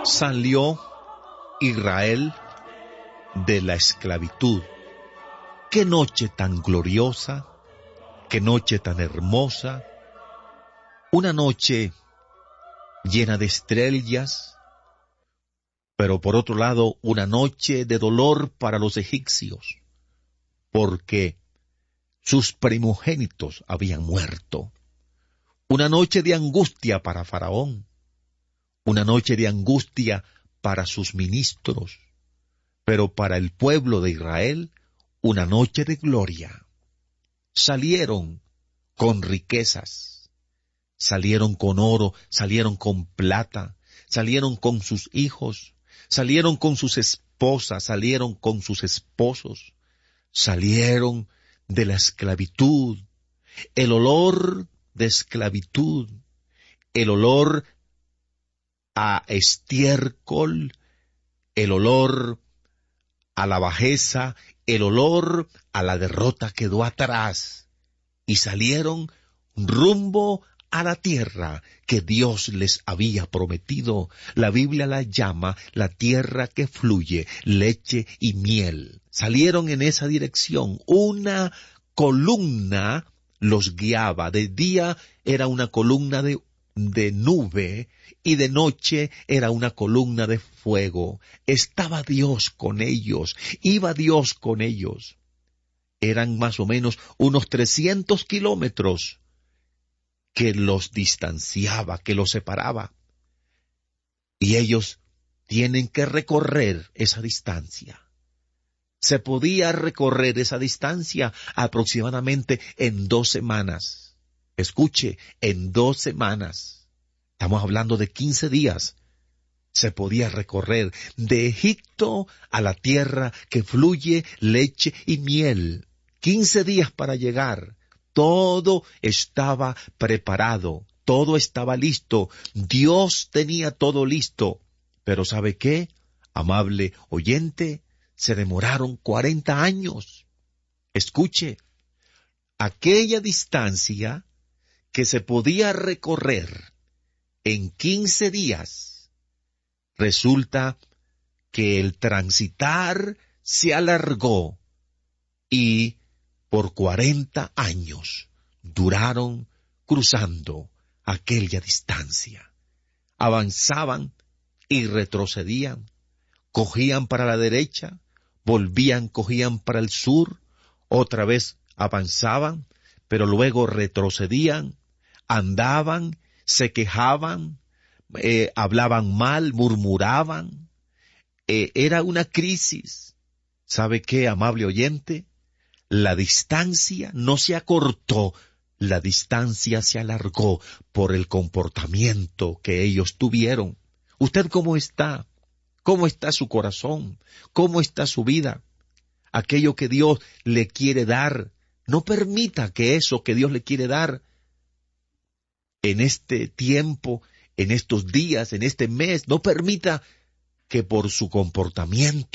Salió Israel de la esclavitud. ¡Qué noche tan gloriosa! ¡Qué noche tan hermosa! Una noche llena de estrellas, pero por otro lado una noche de dolor para los egipcios, porque sus primogénitos habían muerto. Una noche de angustia para Faraón, una noche de angustia para sus ministros, pero para el pueblo de Israel, una noche de gloria. Salieron con riquezas, salieron con oro, salieron con plata, salieron con sus hijos, salieron con sus esposas, salieron con sus esposos, salieron de la esclavitud, el olor de esclavitud, el olor a estiércol, el olor a la bajeza, el olor a la derrota quedó atrás y salieron rumbo a la tierra que Dios les había prometido. La Biblia la llama la tierra que fluye leche y miel. Salieron en esa dirección. Una columna los guiaba. De día era una columna de nube y de noche era una columna de fuego. Estaba Dios con ellos, iba Dios con ellos. Eran más o menos unos 300 kilómetros que los distanciaba, que los separaba. Y ellos tienen que recorrer esa distancia. Se podía recorrer esa distancia aproximadamente en 2 semanas. Escuche, en 2 semanas. Estamos hablando de 15 días. Se podía recorrer de Egipto a la tierra que fluye leche y miel. 15 días para llegar. Todo estaba preparado, todo estaba listo. Dios tenía todo listo. Pero ¿sabe qué, amable oyente? Se demoraron 40 años. Escuche, aquella distancia que se podía recorrer en 15 días, resulta que el transitar se alargó y por 40 años duraron cruzando aquella distancia. Avanzaban y retrocedían, cogían para la derecha, volvían, cogían para el sur, otra vez avanzaban, pero luego retrocedían, andaban, se quejaban, hablaban mal, murmuraban. Era una crisis. ¿Sabe qué, amable oyente? La distancia no se acortó, la distancia se alargó por el comportamiento que ellos tuvieron. ¿Usted cómo está? ¿Cómo está su corazón? ¿Cómo está su vida? Aquello que Dios le quiere dar, no permita que eso que Dios le quiere dar en este tiempo, en estos días, en este mes, no permita que por su comportamiento